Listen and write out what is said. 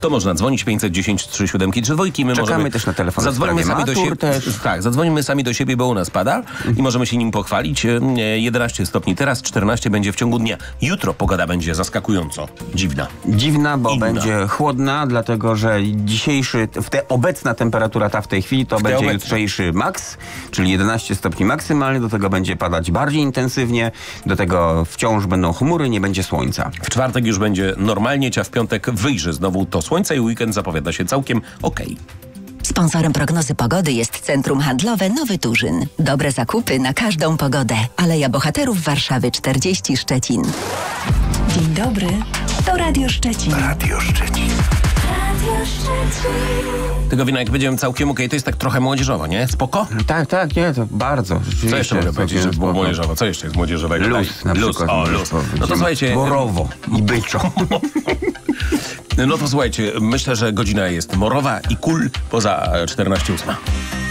to można dzwonić 510 37 32. My Czekamy możemy też na telefon. Zadzwonimy sami do siebie. Też. Tak, zadzwonimy sami do siebie, bo u nas pada i możemy się nim pochwalić. 11 stopni teraz, 14 będzie w ciągu dnia. Jutro pogoda będzie zaskakująco dziwna. Dziwna, bo Inna. będzie chłodna, dlatego że obecna temperatura ta w tej chwili to będzie jutrzejszy maks, czyli 11 stopni maksymalnie. Do tego będzie padać bardziej intensywnie. Do tego wciąż będą chmury, nie będzie słońca. W czwartek już będzie normalnie, a w piątek wyjrzy znowu to słońce i weekend zapowiada się całkiem okej. Sponsorem prognozy pogody jest Centrum Handlowe Nowy Turzyn. Dobre zakupy na każdą pogodę. Aleja Bohaterów Warszawy 40 Szczecin. Dzień dobry, to Radio Szczecin. Radio Szczecin. Radio Szczecin. Tego wina, jak będziemy całkiem okej, to jest tak trochę młodzieżowo, nie? Spoko? Tak, nie, to bardzo. Rzeczywiście. Co jeszcze mogę powiedzieć, żeby było młodzieżowo? Co jeszcze jest młodzieżowego? Luz na przykład. O, luz. No to słuchajcie... Borowo i byczo. No to słuchajcie, myślę, że godzina jest morowa i cool poza 14:08.